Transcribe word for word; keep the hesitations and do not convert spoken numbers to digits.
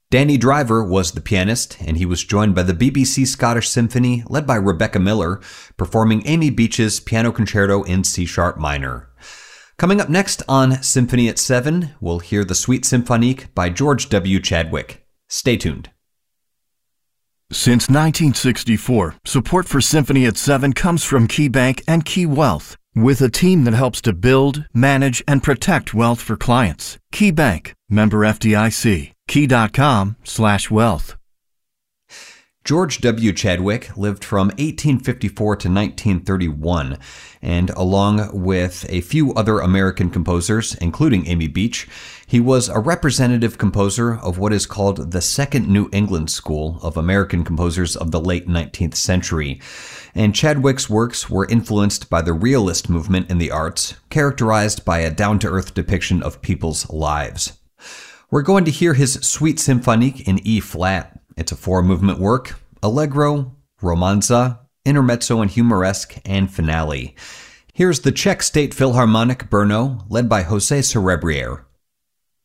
Danny Driver was the pianist, and he was joined by the B B C Scottish Symphony, led by Rebecca Miller, performing Amy Beach's Piano Concerto in C-sharp minor. Coming up next on Symphony at seven, we'll hear the Suite Symphonique by George W. Chadwick. Stay tuned. Since nineteen sixty-four, support for Symphony at seven comes from KeyBank and Key Wealth, with a team that helps to build, manage, and protect wealth for clients. KeyBank, member F D I C, key.com slash wealth. George W. Chadwick lived from eighteen fifty-four to nineteen thirty-one, and along with a few other American composers, including Amy Beach, he was a representative composer of what is called the Second New England School of American composers of the late nineteenth century. And Chadwick's works were influenced by the realist movement in the arts, characterized by a down-to-earth depiction of people's lives. We're going to hear his Suite Symphonique in E-flat. It's a four-movement work: Allegro, Romanza, Intermezzo and Humoresque, and Finale. Here's the Czech State Philharmonic Brno, led by José Cerebriere.